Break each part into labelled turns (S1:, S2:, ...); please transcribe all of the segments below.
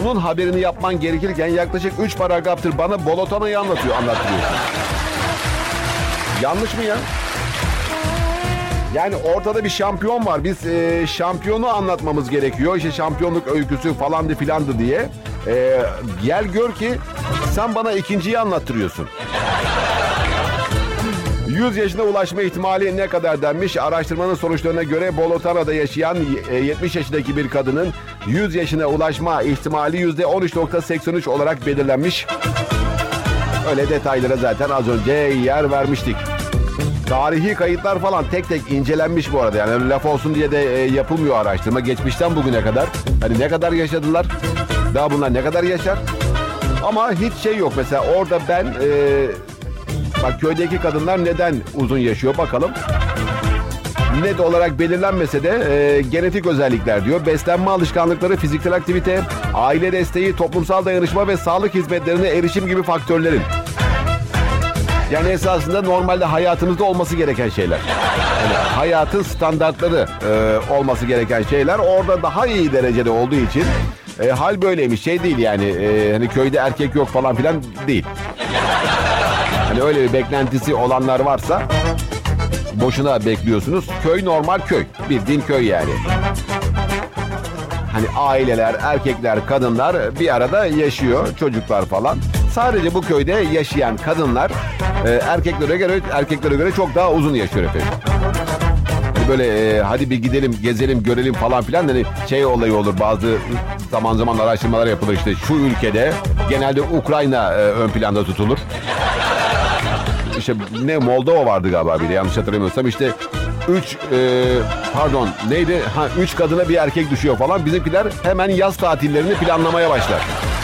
S1: bunun haberini yapman gerekirken yaklaşık 3 paragraftır bana Bolotana'yı anlattırıyorsun. Yanlış mı ya? Yani ortada bir şampiyon var. Biz şampiyonu anlatmamız gerekiyor. İşte şampiyonluk öyküsü falandı filandı diye. Gel gör ki sen bana ikinciyi anlattırıyorsun. 100 yaşına ulaşma ihtimali ne kadar denmiş? Araştırmanın sonuçlarına göre Bolotana'da yaşayan 70 yaşındaki bir kadının 100 yaşına ulaşma ihtimali %13.83 olarak belirlenmiş. Öyle detaylara zaten az önce yer vermiştik. Tarihi kayıtlar falan tek tek incelenmiş bu arada. Yani laf olsun diye de yapılmıyor araştırma. Geçmişten bugüne kadar. Hani ne kadar yaşadılar? Daha bunlar ne kadar yaşar? Ama hiç şey yok. Mesela orada ben... bak köydeki kadınlar neden uzun yaşıyor bakalım. Net olarak belirlenmese de genetik özellikler diyor. Beslenme alışkanlıkları, fiziksel aktivite, aile desteği, toplumsal dayanışma ve sağlık hizmetlerine erişim gibi faktörlerin. Yani esasında normalde hayatımızda olması gereken şeyler. Yani hayatın standartları olması gereken şeyler orada daha iyi derecede olduğu için hal böyleymiş. Şey değil yani hani köyde erkek yok falan filan değil. Hani öyle bir beklentisi olanlar varsa boşuna bekliyorsunuz. Köy normal köy. Bildiğin köy yani. Hani aileler, erkekler, kadınlar bir arada yaşıyor. Çocuklar falan. Sadece bu köyde yaşayan kadınlar erkeklere göre çok daha uzun yaşıyor efendim. Hani böyle hadi bir gidelim, gezelim, görelim falan filan. Hani şey olayı olur, bazı zaman zaman araştırmalar yapılır işte. Şu ülkede genelde Ukrayna ön planda tutulur. İşte ne Moldova vardı galiba bir de yanlış hatırlamıyorsam. İşte 3 kadına bir erkek düşüyor falan. Bizimkiler hemen yaz tatillerini planlamaya başlar.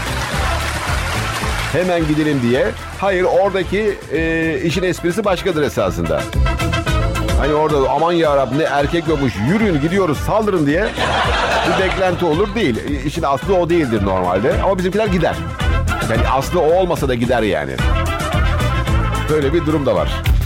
S1: Hemen gidelim diye. Hayır, oradaki işin esprisi başkadır esasında. Hani orada aman yarabbim ne erkek yokmuş, yürüyün gidiyoruz saldırın diye bir beklenti olur değil. İşin aslı o değildir normalde ama bizimkiler gider. Yani aslı o olmasa da gider yani. Böyle bir durum da var.